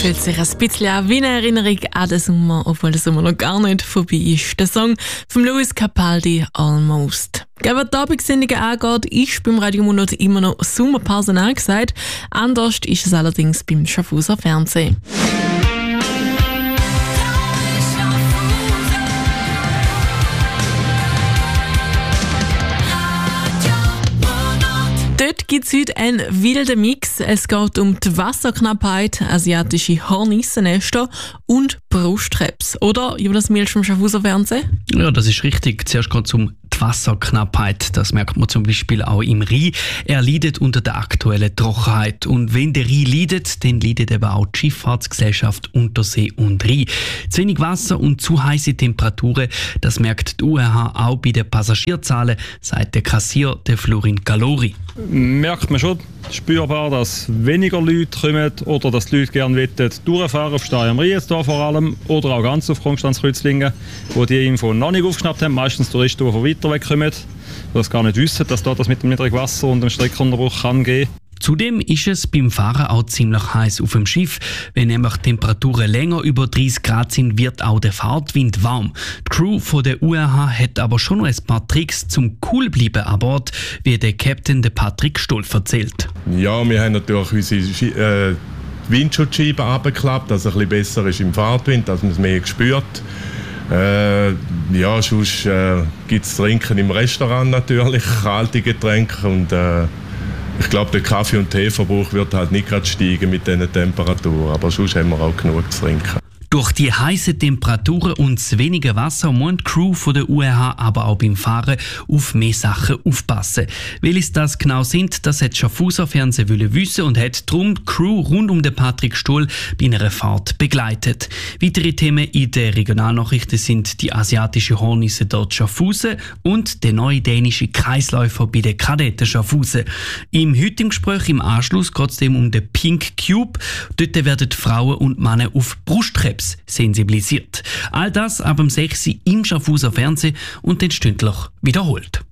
Fühlt sich ein bisschen an wie eine Erinnerung an den Sommer, obwohl der Sommer noch gar nicht vorbei ist. Der Song von Luis Capaldi, «Almost». Was die Abendsendungen angeht, ist beim Radio Mundart immer noch Sommerpause angesagt. Anders ist es allerdings beim Schaffhauser Fernsehen. Dort gibt es heute einen wilden Mix. Es geht um die Wasserknappheit, asiatische Hornissennester und Brustkrebs. Oder, Jonas Milch vom Schaffhauser Fernsehen? Ja, das ist richtig. Zuerst geht es um die Wasserknappheit. Das merkt man zum Beispiel auch im Rhein. Er leidet unter der aktuellen Trockenheit. Und wenn der Rhein leidet, dann leidet eben auch die Schifffahrtsgesellschaft Untersee und Rhein. Zu wenig Wasser und zu heiße Temperaturen, das merkt die URH auch bei den Passagierzahlen, sagt der Kassier, der Florin Galori. Merkt man schon spürbar, dass weniger Leute kommen oder dass die Leute gerne durchfahren auf Steyr am Rhein vor allem oder auch ganz auf Konstanz-Kreuzlingen, wo die Info noch nicht aufgeschnappt haben. Meistens Touristen, die von weiter weg kommen, die das gar nicht wissen, dass da das mit dem niedrigen Wasser und dem Streckenunterbruch kann gehen. Zudem ist es beim Fahren auch ziemlich heiß auf dem Schiff. Wenn nämlich Temperaturen länger über 30 Grad sind, wird auch der Fahrtwind warm. Die Crew von der URH hat aber schon noch ein paar Tricks zum cool bleiben an Bord, wie der Captain Patrick Stoll erzählt. Ja, wir haben natürlich unsere Windschutzscheiben abgeklappt, dass es ein bisschen besser ist im Fahrtwind, dass man es mehr spürt. Sonst gibt es Trinken im Restaurant natürlich, kalte Getränke und ich glaube, der Kaffee- und Teeverbrauch wird halt nicht gerade steigen mit diesen Temperaturen, aber sonst haben wir auch genug zu trinken. Durch die heißen Temperaturen und das wenige Wasser muss die Crew von der URH aber auch beim Fahren auf mehr Sachen aufpassen. Welches das genau sind, das hat Schaffhauser Fernsehen wissen und hat darum die Crew rund um den Patrick Stoll bei einer Fahrt begleitet. Weitere Themen in den Regionalnachrichten sind die asiatische Hornisse dort Schaffhausen und der neue dänische Kreisläufer bei den Kadetten Schaffhausen. Im heutigen Gespräch im Anschluss geht es um den Pink Cube. Dort werden Frauen und Männer auf Brustkrebs sensibilisiert. All das ab dem 6 Uhr im Schaffhauser Fernsehen und dann stündlich wiederholt.